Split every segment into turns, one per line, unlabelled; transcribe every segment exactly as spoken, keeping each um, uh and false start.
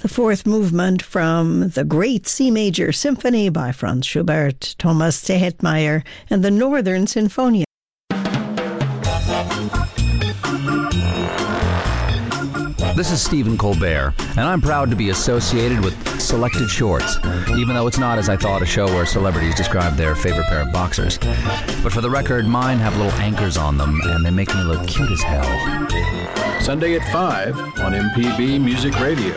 the fourth movement from the Great C Major Symphony by Franz Schubert, Thomas Zehetmeier, and the Northern Sinfonia.
This is Stephen Colbert, and I'm proud to be associated with Selected Shorts, even though it's not, as I thought, a show where celebrities describe their favorite pair of boxers. But for the record, mine have little anchors on them, and they make me look cute as hell.
Sunday at five on M P B Music Radio.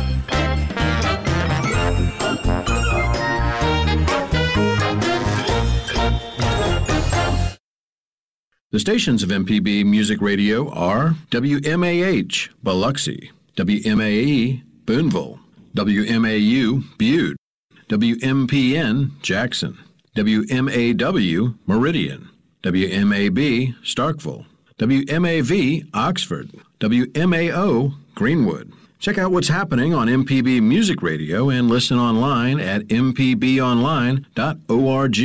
The stations of M P B Music Radio are W M A H, Biloxi, W M A E, Boonville, W M A U, Butte, W M P N, Jackson, W M A W, Meridian, W M A B, Starkville, W M A V, Oxford, W M A O, Greenwood. Check out what's happening on M P B Music Radio and listen online at m p b online dot org.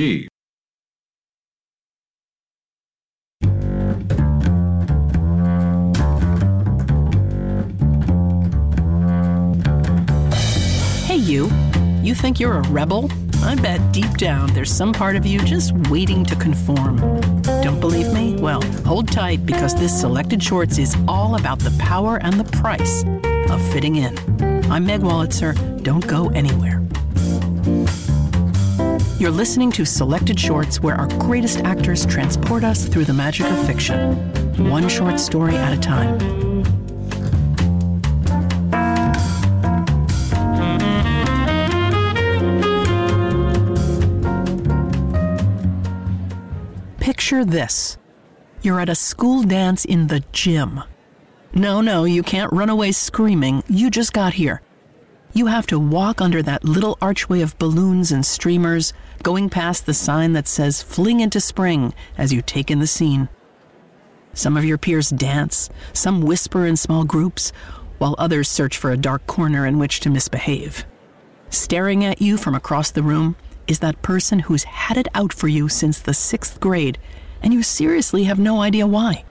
Hey, you. You think you're a rebel? I bet deep down there's some part of you just waiting to conform. Don't believe me? Well, hold tight, because this Selected Shorts is all about the power and the price of fitting in. I'm Meg Wolitzer. Don't go anywhere. You're listening to Selected Shorts, where our greatest actors transport us through the magic of fiction, one short story at a time. Picture this. You're at a school dance in the gym. No, no, you can't run away screaming. You just got here. You have to walk under that little archway of balloons and streamers, going past the sign that says "Fling into Spring" as you take in the scene. Some of your peers dance, some whisper in small groups, while others search for a dark corner in which to misbehave. Staring at you from across the room is that person who's had it out for you since the sixth grade, and you seriously have no idea why.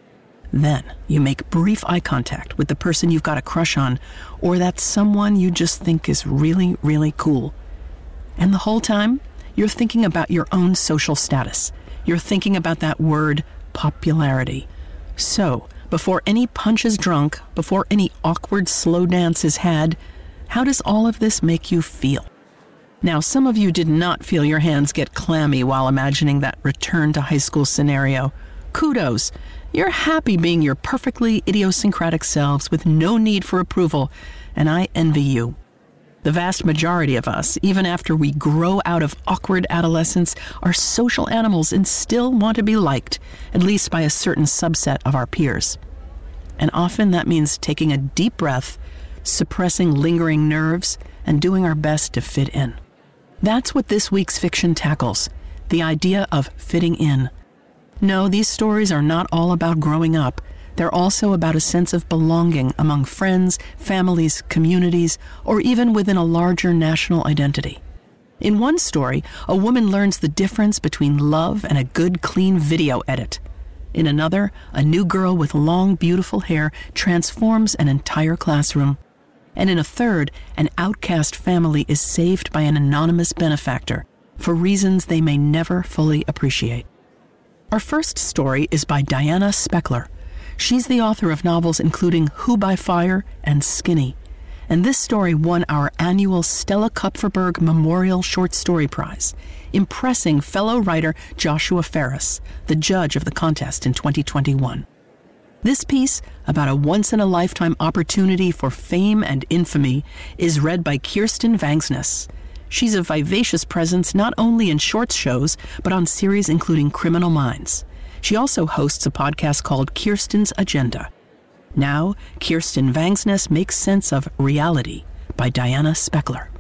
Then you make brief eye contact with the person you've got a crush on, or that someone you just think is really, really cool. And the whole time, you're thinking about your own social status. You're thinking about that word, popularity. So, before any punch is drunk, before any awkward slow dance is had, how does all of this make you feel? Now, some of you did not feel your hands get clammy while imagining that return to high school scenario. Kudos. You're happy being your perfectly idiosyncratic selves with no need for approval, and I envy you. The vast majority of us, even after we grow out of awkward adolescence, are social animals and still want to be liked, at least by a certain subset of our peers. And often that means taking a deep breath, suppressing lingering nerves, and doing our best to fit in. That's what this week's fiction tackles, the idea of fitting in. No, these stories are not all about growing up. They're also about a sense of belonging among friends, families, communities, or even within a larger national identity. In one story, a woman learns the difference between love and a good, clean video edit. In another, a new girl with long, beautiful hair transforms an entire classroom. And in a third, an outcast family is saved by an anonymous benefactor for reasons they may never fully appreciate. Our first story is by Diana Speckler. She's the author of novels including Who by Fire and Skinny. And this story won our annual Stella Kupferberg Memorial Short Story Prize, impressing fellow writer Joshua Ferris, the judge of the contest in twenty twenty-one. This piece, about a once-in-a-lifetime opportunity for fame and infamy, is read by Kirsten Vangsness. She's a vivacious presence not only in short shows, but on series including Criminal Minds. She also hosts a podcast called Kirsten's Agenda. Now, Kirsten Vangsness makes sense of Reality by Diana Speckler.